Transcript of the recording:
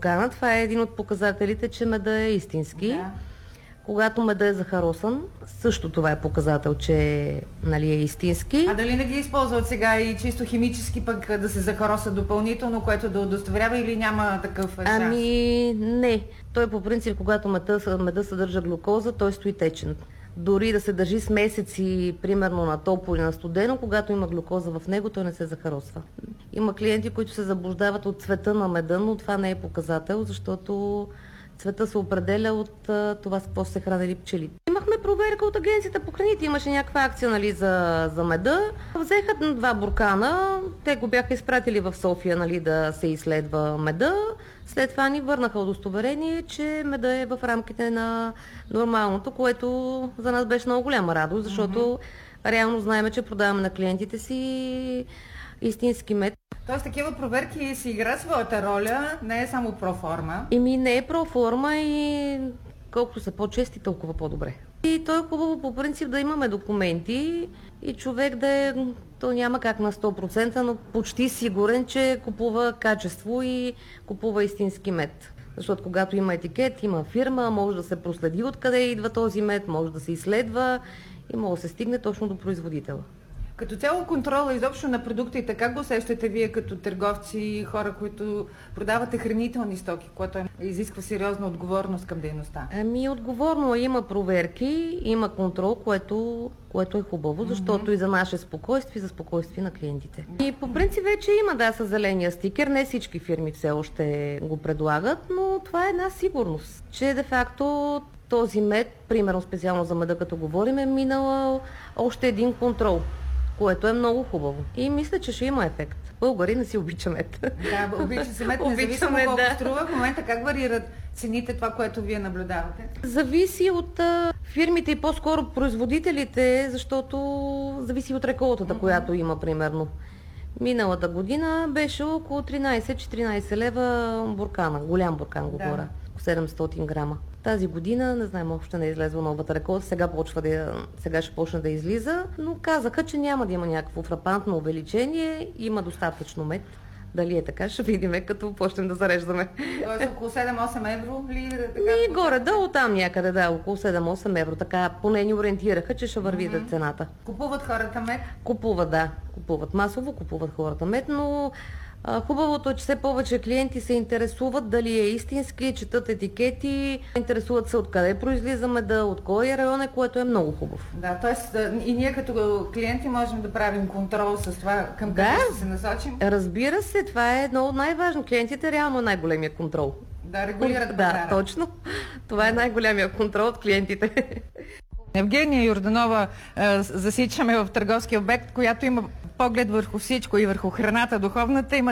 буркана. Това е един от показателите, че меда е истински. Да. Когато меда е захаросан, също това е показател, че нали, е истински. А дали не ги използват сега и чисто химически пък да се захароса допълнително, което да удостоверява, или няма такъв шанс? Ами не. Той по принцип, когато меда съдържа глюкоза, той стои течен. Дори да се държи с месеци, примерно на топло или на студено, когато има глюкоза в него, той не се захаросва. Има клиенти, които се заблуждават от цвета на меда, но това не е показател, защото цвета се определя от това с какво се хранили пчелите. Имахме проверка от агенцията по храните, имаше някаква акция нали, за меда. Взеха 2 буркана, те го бяха изпратили в София нали, да се изследва меда. След това ни върнаха удостоверение, че меда е в рамките на нормалното, което за нас беше много голяма радост, защото реално знаем, че продаваме на клиентите си истински мед. Тоест такива проверки си игра своята роля, не е само проформа. Не е проформа и колкото са по-чести, толкова по-добре. И то е хубаво по принцип да имаме документи и човек да е, то няма как на 100%, но почти сигурен, че купува качество и купува истински мед. Защото когато има етикет, има фирма, може да се проследи откъде идва този мед, може да се изследва и може да се стигне точно до производителя. Като цяло контрола изобщо на продуктите, как го усещате вие като търговци, хора, които продавате хранителни стоки, което изисква сериозна отговорност към дейността? Отговорно има проверки, има контрол, което е хубаво, защото и за наше спокойствие, и за спокойствие на клиентите. И по принцип вече има със зеления стикер, не всички фирми все още го предлагат, но това е една сигурност, че де-факто този мед, примерно специално за меда като говорим, е минала още един контрол, което е много хубаво. И мисля, че ще има ефект. Българи не си обича мед. Да, обича се мед, независимо колко струва. В момента как варират цените, това, което вие наблюдавате? Зависи от фирмите и по-скоро производителите, защото зависи от реколтата, която има, примерно. Миналата година беше около 13-14 лева буркана, голям буркан говоря, 700 грама. Тази година, не знаем, още не е излезла новата реколта, сега ще почне да излиза, но казаха, че няма да има някакво фрапантно увеличение, има достатъчно мед. Дали е така, ще видим, като почнем да зареждаме. Тоест около 7-8 евро ли? И горе-долу там някъде, да, около 7-8 евро. Така поне ни ориентираха, че ще върви цената. Купуват хората мед? Купуват, да. Купуват масово, купуват хората мед, но хубавото е, че все повече клиенти се интересуват дали е истински, четат етикети, интересуват се откъде произлиза меда, от кой район е, което е много хубаво. Да, т.е. и ние като клиенти можем да правим контрол с това към къде ще се насочим? Разбира се, това е едно от най-важно. Клиентите реално е най-големия контрол. Да, регулират пазара. Да, точно. Това е най-големия контрол от клиентите. Евгения Йорданова засичаме в търговски обект, която има поглед върху всичко, и върху храната, духовната. Има